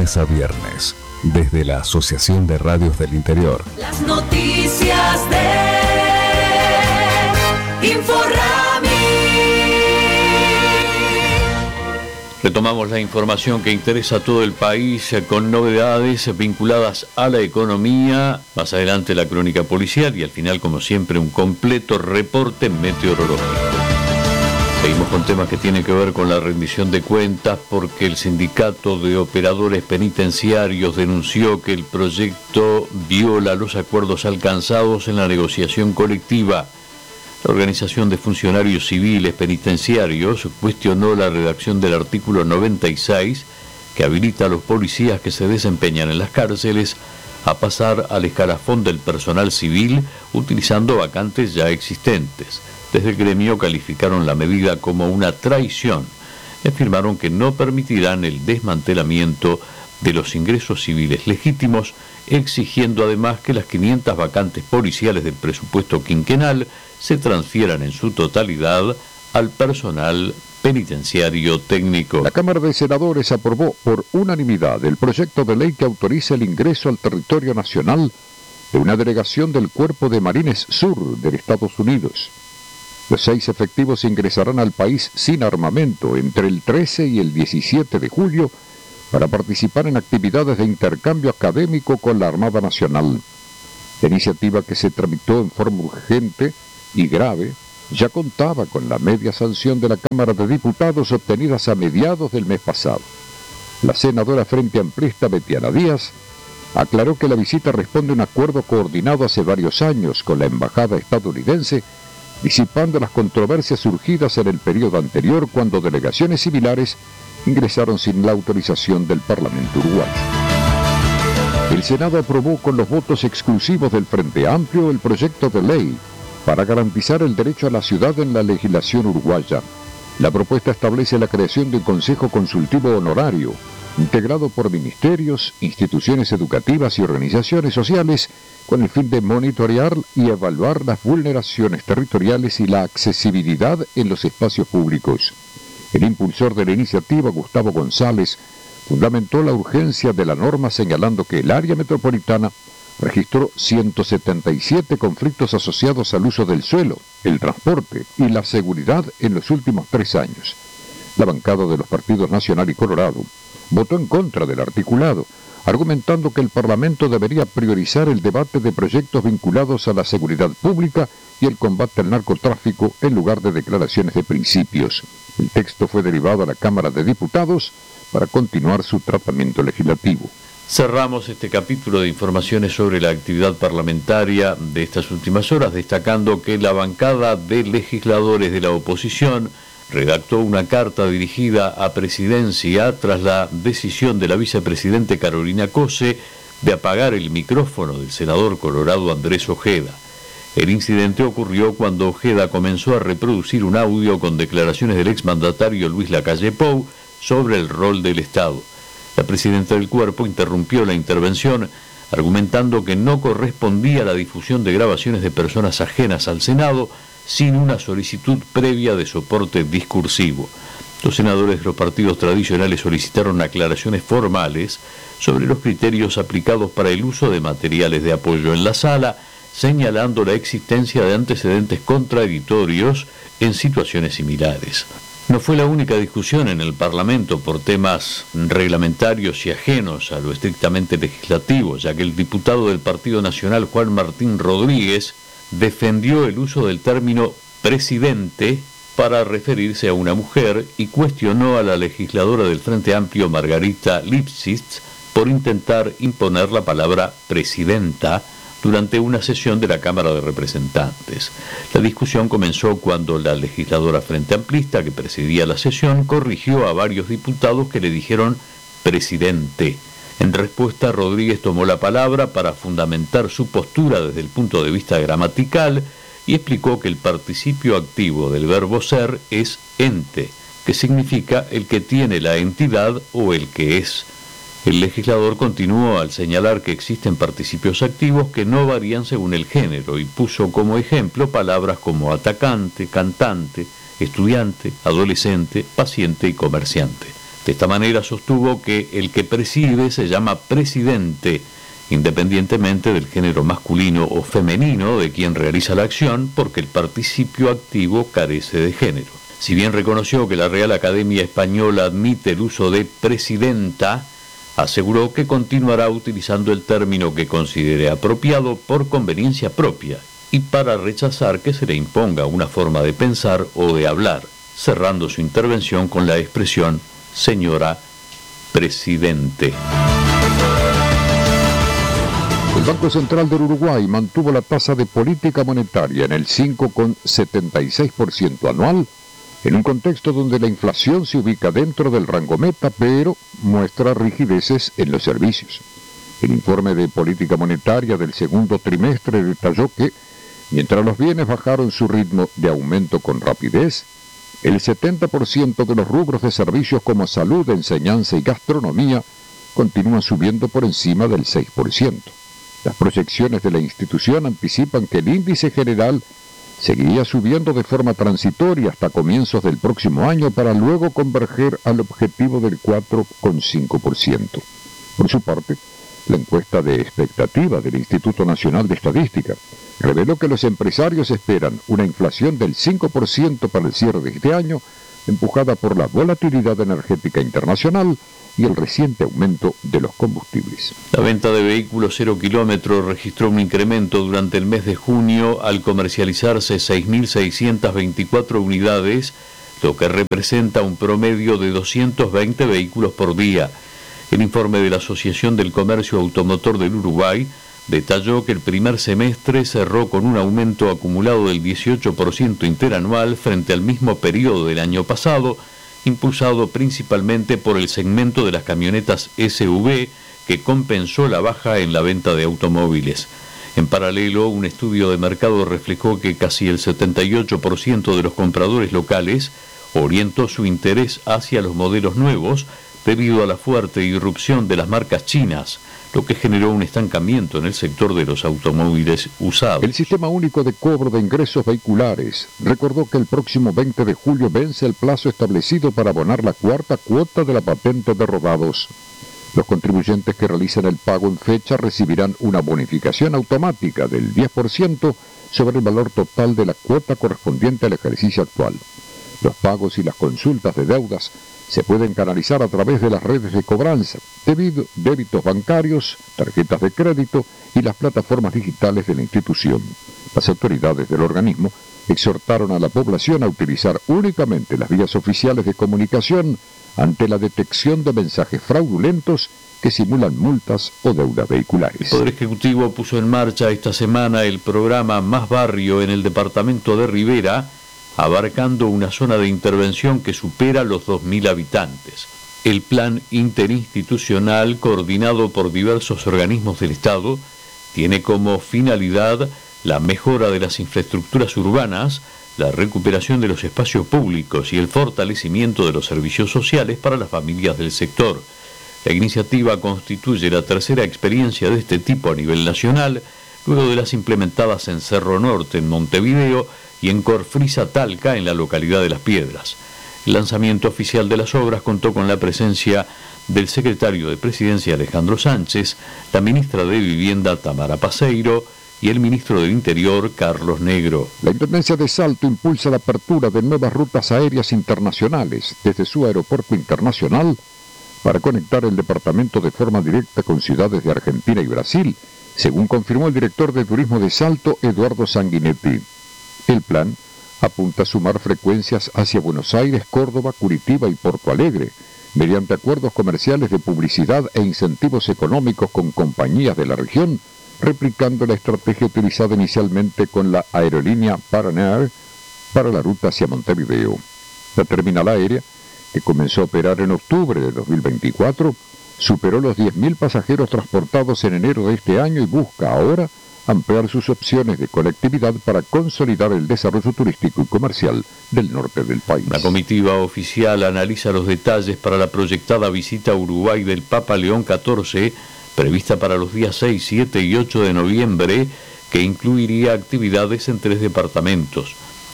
lunes a viernes, desde la Asociación de Radios del Interior. Las noticias de Inforrami. Retomamos la información que interesa a todo el país con novedades vinculadas a la economía. Más adelante la crónica policial y al final, como siempre, un completo reporte meteorológico. Seguimos con temas que tienen que ver con la rendición de cuentas porque el Sindicato de Operadores Penitenciarios denunció que el proyecto viola los acuerdos alcanzados en la negociación colectiva. La Organización de Funcionarios Civiles Penitenciarios cuestionó la redacción del artículo 96 que habilita a los policías que se desempeñan en las cárceles a pasar al escalafón del personal civil utilizando vacantes ya existentes. Desde el gremio calificaron la medida como una traición y afirmaron que no permitirán el desmantelamiento de los ingresos civiles legítimos, exigiendo además que las 500 vacantes policiales del presupuesto quinquenal se transfieran en su totalidad al personal penitenciario técnico. La Cámara de Senadores aprobó por unanimidad el proyecto de ley que autoriza el ingreso al territorio nacional de una delegación del Cuerpo de Marines Sur de Estados Unidos. Los 6 efectivos ingresarán al país sin armamento entre el 13 y el 17 de julio para participar en actividades de intercambio académico con la Armada Nacional. La iniciativa, que se tramitó en forma urgente y grave, ya contaba con la media sanción de la Cámara de Diputados obtenidas a mediados del mes pasado. La senadora Frente Amplista Betiana Díaz aclaró que la visita responde a un acuerdo coordinado hace varios años con la Embajada estadounidense, disipando las controversias surgidas en el periodo anterior cuando delegaciones similares ingresaron sin la autorización del Parlamento uruguayo. El Senado aprobó con los votos exclusivos del Frente Amplio el proyecto de ley para garantizar el derecho a la ciudad en la legislación uruguaya. La propuesta establece la creación de un Consejo Consultivo Honorario, integrado por ministerios, instituciones educativas y organizaciones sociales, con el fin de monitorear y evaluar las vulneraciones territoriales y la accesibilidad en los espacios públicos. El impulsor de la iniciativa, Gustavo González, fundamentó la urgencia de la norma señalando que el área metropolitana registró 177 conflictos asociados al uso del suelo, el transporte y la seguridad en los últimos 3 años. La bancada de los partidos Nacional y Colorado votó en contra del articulado, argumentando que el Parlamento debería priorizar el debate de proyectos vinculados a la seguridad pública y el combate al narcotráfico en lugar de declaraciones de principios. El texto fue derivado a la Cámara de Diputados para continuar su tratamiento legislativo. Cerramos este capítulo de informaciones sobre la actividad parlamentaria de estas últimas horas, destacando que la bancada de legisladores de la oposición redactó una carta dirigida a Presidencia tras la decisión de la vicepresidente Carolina Cose de apagar el micrófono del senador colorado Andrés Ojeda. El incidente ocurrió cuando Ojeda comenzó a reproducir un audio con declaraciones del exmandatario Luis Lacalle Pou sobre el rol del Estado. La presidenta del cuerpo interrumpió la intervención argumentando que no correspondía la difusión de grabaciones de personas ajenas al Senado sin una solicitud previa de soporte discursivo. Los senadores de los partidos tradicionales solicitaron aclaraciones formales sobre los criterios aplicados para el uso de materiales de apoyo en la sala, señalando la existencia de antecedentes contradictorios en situaciones similares. No fue la única discusión en el Parlamento por temas reglamentarios y ajenos a lo estrictamente legislativo, ya que el diputado del Partido Nacional, Juan Martín Rodríguez, defendió el uso del término presidente para referirse a una mujer y cuestionó a la legisladora del Frente Amplio, Margarita Lipsitz, por intentar imponer la palabra presidenta durante una sesión de la Cámara de Representantes. La discusión comenzó cuando la legisladora Frente Amplista, que presidía la sesión, corrigió a varios diputados que le dijeron presidente. En respuesta, Rodríguez tomó la palabra para fundamentar su postura desde el punto de vista gramatical y explicó que el participio activo del verbo ser es ente, que significa el que tiene la entidad o el que es. El legislador continuó al señalar que existen participios activos que no varían según el género y puso como ejemplo palabras como atacante, cantante, estudiante, adolescente, paciente y comerciante. De esta manera sostuvo que el que preside se llama presidente, independientemente del género masculino o femenino de quien realiza la acción, porque el participio activo carece de género. Si bien reconoció que la Real Academia Española admite el uso de presidenta, aseguró que continuará utilizando el término que considere apropiado por conveniencia propia y para rechazar que se le imponga una forma de pensar o de hablar, cerrando su intervención con la expresión señora presidente. El Banco Central del Uruguay mantuvo la tasa de política monetaria en el 5,76% anual, en un contexto donde la inflación se ubica dentro del rango meta, pero muestra rigideces en los servicios. El informe de política monetaria del segundo trimestre detalló que, mientras los bienes bajaron su ritmo de aumento con rapidez, el 70% de los rubros de servicios como salud, enseñanza y gastronomía continúan subiendo por encima del 6%. Las proyecciones de la institución anticipan que el índice general seguiría subiendo de forma transitoria hasta comienzos del próximo año para luego converger al objetivo del 4,5%. Por su parte, la encuesta de expectativa del Instituto Nacional de Estadística reveló que los empresarios esperan una inflación del 5% para el cierre de este año, empujada por la volatilidad energética internacional y el reciente aumento de los combustibles. La venta de vehículos 0 kilómetros registró un incremento durante el mes de junio al comercializarse 6.624 unidades, lo que representa un promedio de 220 vehículos por día. El informe de la Asociación del Comercio Automotor del Uruguay detalló que el primer semestre cerró con un aumento acumulado del 18% interanual frente al mismo periodo del año pasado, impulsado principalmente por el segmento de las camionetas SUV, que compensó la baja en la venta de automóviles. En paralelo, un estudio de mercado reflejó que casi el 78% de los compradores locales orientó su interés hacia los modelos nuevos debido a la fuerte irrupción de las marcas chinas, lo que generó un estancamiento en el sector de los automóviles usados. El Sistema Único de Cobro de Ingresos Vehiculares recordó que el próximo 20 de julio vence el plazo establecido para abonar la cuarta cuota de la patente de rodados. Los contribuyentes que realicen el pago en fecha recibirán una bonificación automática del 10% sobre el valor total de la cuota correspondiente al ejercicio actual. Los pagos y las consultas de deudas se pueden canalizar a través de las redes de cobranza, débitos bancarios, tarjetas de crédito y las plataformas digitales de la institución. Las autoridades del organismo exhortaron a la población a utilizar únicamente las vías oficiales de comunicación ante la detección de mensajes fraudulentos que simulan multas o deudas vehiculares. El Poder Ejecutivo puso en marcha esta semana el programa Más Barrio en el departamento de Rivera, abarcando una zona de intervención que supera los 2.000 habitantes. El plan interinstitucional, coordinado por diversos organismos del Estado, tiene como finalidad la mejora de las infraestructuras urbanas, la recuperación de los espacios públicos y el fortalecimiento de los servicios sociales para las familias del sector. La iniciativa constituye la tercera experiencia de este tipo a nivel nacional, luego de las implementadas en Cerro Norte, en Montevideo, y en Corfrisa, Talca, en la localidad de Las Piedras. El lanzamiento oficial de las obras contó con la presencia del secretario de Presidencia Alejandro Sánchez, la ministra de Vivienda Tamara Paseiro y el ministro del Interior Carlos Negro. La Intendencia de Salto impulsa la apertura de nuevas rutas aéreas internacionales desde su aeropuerto internacional para conectar el departamento de forma directa con ciudades de Argentina y Brasil, según confirmó el director de Turismo de Salto, Eduardo Sanguinetti. El plan apunta a sumar frecuencias hacia Buenos Aires, Córdoba, Curitiba y Porto Alegre, mediante acuerdos comerciales de publicidad e incentivos económicos con compañías de la región, replicando la estrategia utilizada inicialmente con la aerolínea Paranair para la ruta hacia Montevideo. La terminal aérea, que comenzó a operar en octubre de 2024, superó los 10.000 pasajeros transportados en enero de este año y busca ahora ampliar sus opciones de conectividad para consolidar el desarrollo turístico y comercial del norte del país. La comitiva oficial analiza los detalles para la proyectada visita a Uruguay del Papa León XIV, prevista para los días 6, 7 y 8 de noviembre, que incluiría actividades en 3 departamentos.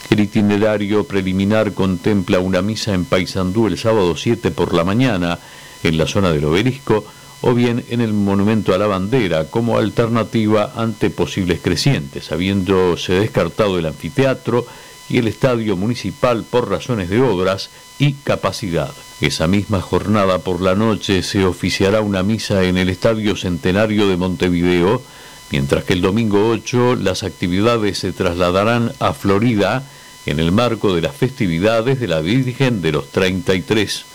El itinerario preliminar contempla una misa en Paysandú el sábado 7 por la mañana, en la zona del Obelisco, o bien en el Monumento a la Bandera, como alternativa ante posibles crecientes, habiéndose descartado el anfiteatro y el estadio municipal por razones de obras y capacidad. Esa misma jornada por la noche se oficiará una misa en el Estadio Centenario de Montevideo, mientras que el domingo 8 las actividades se trasladarán a Florida en el marco de las festividades de la Virgen de los 33.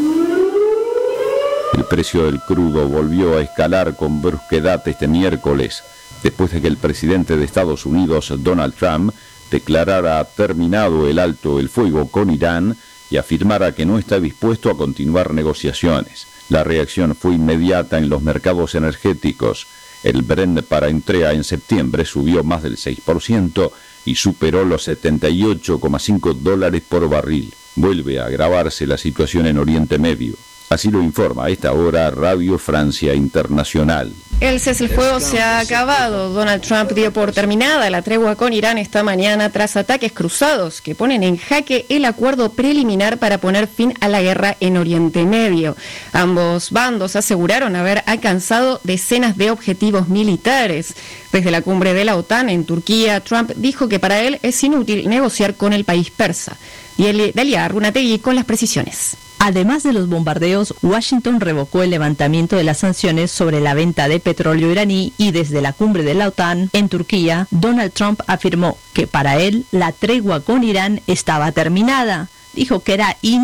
El precio del crudo volvió a escalar con brusquedad este miércoles, después de que el presidente de Estados Unidos, Donald Trump, declarara terminado el alto el fuego con Irán y afirmara que no está dispuesto a continuar negociaciones. La reacción fue inmediata en los mercados energéticos. El Brent para entrega en septiembre subió más del 6% y superó los $78,5 por barril. Vuelve a agravarse la situación en Oriente Medio. Así lo informa a esta hora Radio Francia Internacional. El cese el fuego se ha acabado. Donald Trump dio por terminada la tregua con Irán esta mañana tras ataques cruzados que ponen en jaque el acuerdo preliminar para poner fin a la guerra en Oriente Medio. Ambos bandos aseguraron haber alcanzado decenas de objetivos militares. Desde la cumbre de la OTAN en Turquía, Trump dijo que para él es inútil negociar con el país persa. Y Dalia Runategui con las precisiones. Además de los bombardeos, Washington revocó el levantamiento de las sanciones sobre la venta de petróleo iraní y desde la cumbre de la OTAN en Turquía, Donald Trump afirmó que para él la tregua con Irán estaba terminada. Dijo que era